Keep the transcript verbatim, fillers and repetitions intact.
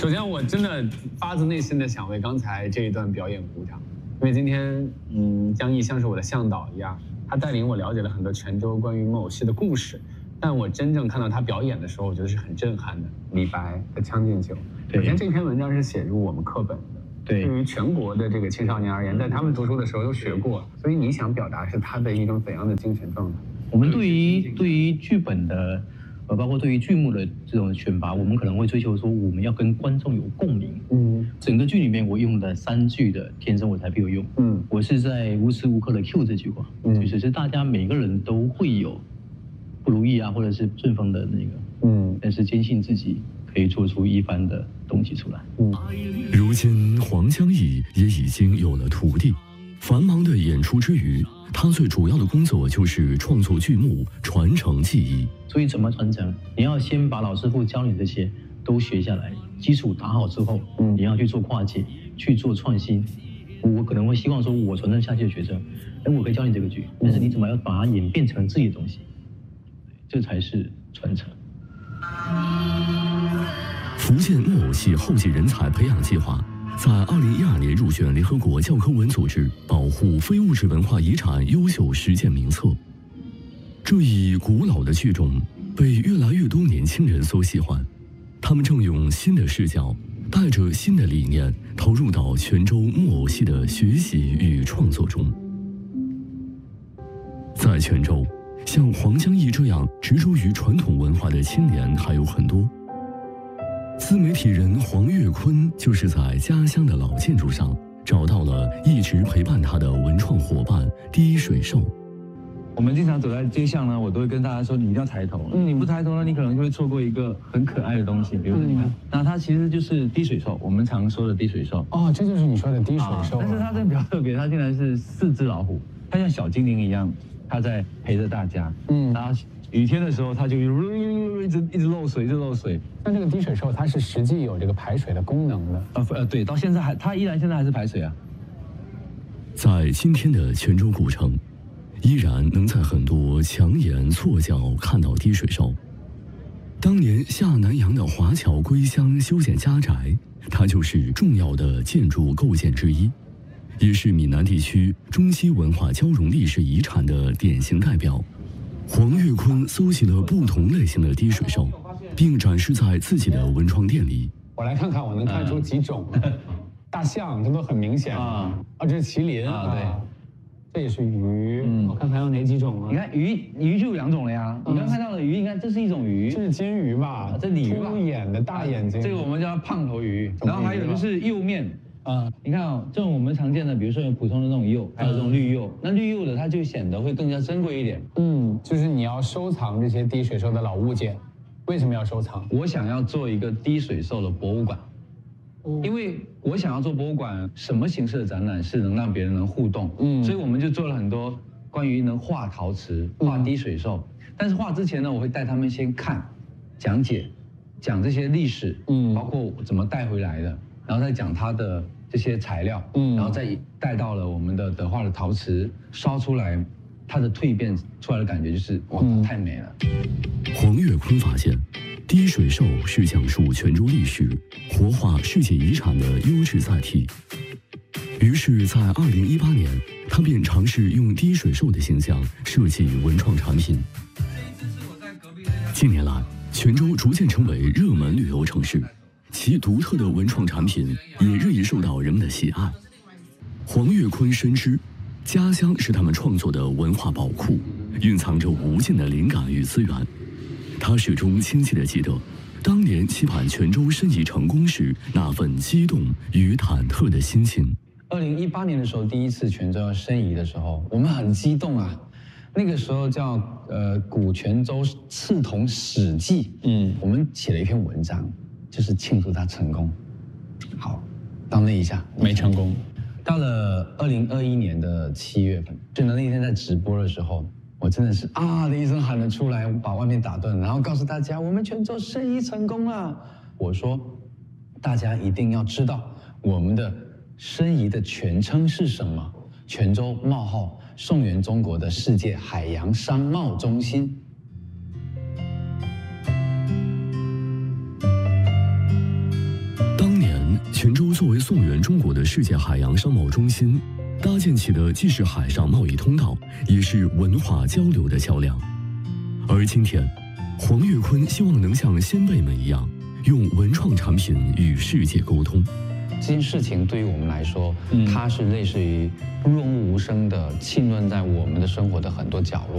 首先，我真的发自内心的想为刚才这一段表演鼓掌，因为今天，嗯，江毅像是我的向导一样，他带领我了解了很多泉州关于木偶戏的故事。但我真正看到他表演的时候，我觉得是很震撼的。李白和《将进酒》，首先这篇文章是写入我们课本的，对于全国的这个青少年而言，在他们读书的时候都学过，所以你想表达是他的一种怎样的精神状态？ 我们对于对于剧本的。呃，包括对于剧目的这种选拔，我们可能会追求说，我们要跟观众有共鸣。嗯，整个剧里面我用的三句的天生我材必有用。嗯，我是在无时无刻的 Q 这句话，嗯，就是是大家每个人都会有不如意啊，或者是顺风的那个，嗯，但是坚信自己可以做出一番的东西出来。嗯， 如今黄江毅也已经有了徒弟，繁忙的演出之余，他最主要的工作就是创作剧目，传承技艺。 所以怎么传承？你要先把老师傅教你这些都学下来，基础打好之后，嗯，你要去做跨界，去做创新。我可能会希望说，我传承下去的学生，哎，我可以教你这个剧，但是你怎么要把它演变成自己的东西？这才是传承。 福建木偶戏后继人才培养计划在二零一二年入选联合国教科文组织保护非物质文化遗产优秀实践名册。这一古老的剧种被越来越多年轻人所喜欢，他们正用新的视角，带着新的理念，投入到泉州木偶戏的学习与创作中。在泉州，像黄江毅这样执着于传统文化的青年还有很多。自媒体人黄岳坤就是在家乡的老建筑上找到了一直陪伴他的文创伙伴滴水兽。 我们经常走在街上呢，我都会跟大家说，你一定要抬头。嗯，你不抬头呢，你可能就会错过一个很可爱的东西。比如说，你看，那它其实就是滴水兽，我们常说的滴水兽。 哦，这就是你说的滴水兽。 但是它这比较特别，它竟然是四只老虎，它像小精灵一样，它在陪着大家。嗯，然后雨天的时候，它就一直一直漏水，一直漏水。 那这个滴水兽，它是实际有这个排水的功能的。 呃呃，对，到现在还，它依然现在还是排水啊。 在今天的泉州古城，依然能在很多墙檐错角看到滴水兽。当年下南洋的华侨归乡修建家宅，它就是重要的建筑构件之一，也是闽南地区中西文化交融历史遗产的典型代表。黄岳坤搜集了不同类型的滴水兽，并展示在自己的文创店里。 我来看看，我能看出几种。大象，这都很明显啊！啊，这是麒麟啊，对。这也是鱼，嗯，我看还有哪几种啊？ 你看鱼，鱼就有两种了呀。你刚看到的鱼，你看这是一种鱼， 这是金鱼吧？ 这鲤鱼吧？ 凸眼的大眼睛， 这个我们叫胖头鱼。然后还有就是釉面啊，你看哦，这种我们常见的，比如说有普通的那种釉，还有这种绿釉。那绿釉的它就显得会更加珍贵一点。 嗯，就是你要收藏这些滴水兽的老物件，为什么要收藏？ 我想要做一个滴水兽的博物馆。因为我想要做博物馆，什么形式的展览是能让别人能互动？嗯，所以我们就做了很多关于能画陶瓷、画滴水兽。嗯、但是画之前呢，我会带他们先看、讲解、讲这些历史，嗯，包括怎么带回来的，然后再讲它的这些材料，嗯，然后再带到了我们的德化的陶瓷烧出来，它的蜕变出来的感觉就是哇，嗯、太美了。 黄岳坤发现。滴水兽是讲述泉州历史、活化世界遗产的优质载体。于是，在二零一八年，他便尝试用滴水兽的形象设计文创产品。近年来，泉州逐渐成为热门旅游城市，其独特的文创产品也日益受到人们的喜爱。黄岳坤深知，家乡是他们创作的文化宝库，蕴藏着无尽的灵感与资源。他始终清晰地记得，当年期盼泉州申遗成功时那份激动与忐忑的心情。 二零一八年的时候，第一次泉州要申遗的时候，我们很激动啊。那个时候叫呃《古泉州刺桐史记》，嗯，我们写了一篇文章，就是庆祝它成功。好，到那一下没成功。 到了二零二一年的七月份，就那天在直播的时候。我真的是啊的一声喊了出来，把外面打断，然后告诉大家，我们泉州申遗成功了。我说，大家一定要知道我们的申遗的全称是什么？泉州冒号宋元中国的世界海洋商贸中心。 当泉州作为宋元中国的世界海洋商贸中心，搭建起的既是海上贸易通道，也是文化交流的桥梁。而今天，黄岳坤希望能像先辈们一样，用文创产品与世界沟通。 这件事情对于我们来说，嗯、它是类似于润物无声的浸润在我们的生活的很多角落。